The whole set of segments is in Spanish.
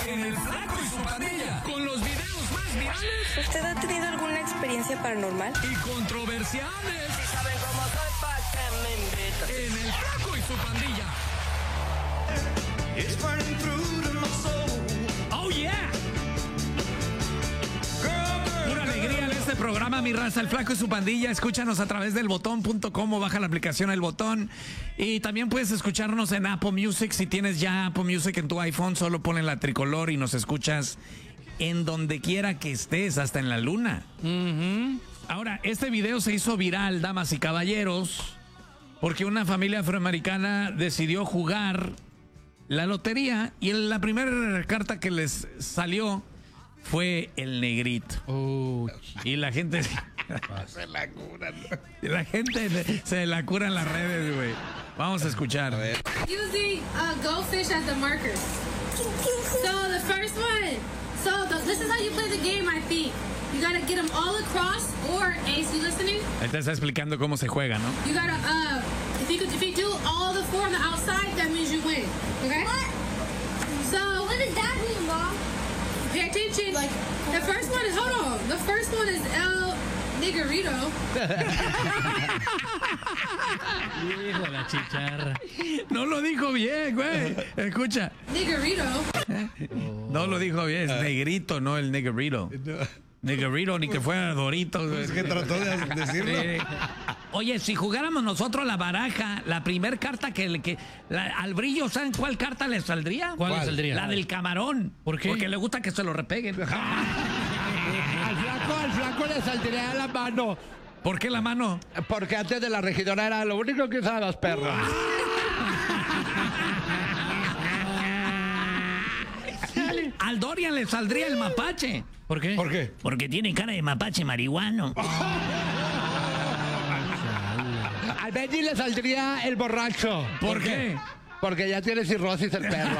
en El Flaco y su Pandilla, con los videos más virales. ¿Usted ha tenido alguna experiencia paranormal? Y controversiales. Si saben cómo soy, ¿pa' qué me invitan? En El Flaco y su Pandilla. It's burning through to my soul. ¡Oh, yeah! Pura alegría en este programa, mi raza, El Flaco y su Pandilla. Escúchanos a través del botón.com o baja la aplicación El Botón. Y también puedes escucharnos en Apple Music. Si tienes ya Apple Music en tu iPhone, solo ponle la tricolor y nos escuchas en donde quiera que estés, hasta en la luna. Ahora, este video se hizo viral, damas y caballeros, porque una familia afroamericana decidió jugar la lotería y la primera carta que les salió fue el negrito. Y la gente se la cura. La gente se la cura en las redes, güey. Vamos a escuchar. Using goldfish as the marker. So the first one. This is how you play the game, I think. You gotta get them all across, or Ace, you listening? Él te está explicando cómo se juega, ¿no? You gotta if you do all the four on the outside, that means you win. Okay? What? So What does that mean, Mom? pay attention. Like the first one is The first one is El Niggerito. Hijo la chicharra. No lo dijo bien, güey. Escucha. Niggerito. No lo dijo bien. Es negrito, no el negrito. Negrito, ni que fuera Dorito. Es que trató de decirlo. Sí. Oye, si jugáramos nosotros la baraja, la primer carta al brillo, ¿saben cuál carta le saldría? ¿Cuál le saldría? La del camarón. ¿Por qué? Porque le gusta que se lo repeguen. Al flaco le saldría la mano. ¿Por qué la mano? Porque antes de la regidora era lo único que usaban los perros. Al Dorian le saldría el mapache. ¿Por qué? ¿Por qué? Porque tiene cara de mapache marihuano. Al Benji le saldría el borracho. ¿Por qué? Porque ya tiene cirrosis el perro.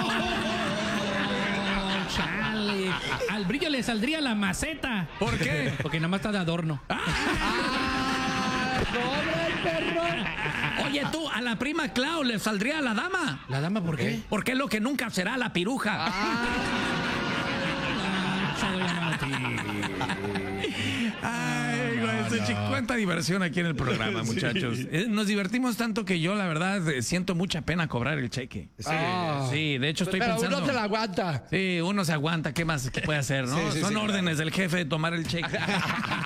Chale. Al brillo le saldría la maceta. ¿Por qué? Porque nada más está de adorno. ¡Pobre el perro! Oye, tú, a la prima Clau le saldría la dama. ¿La dama por qué? Porque es lo que nunca será la piruja. Ay, güey, cuánta diversión aquí en el programa, muchachos. Nos divertimos tanto que yo, la verdad, siento mucha pena cobrar el cheque. Sí, de hecho estoy Pero pensando. uno se la aguanta. Sí, uno se aguanta. ¿Qué más puede hacer, no? Sí, Son sí, órdenes del jefe de tomar el cheque.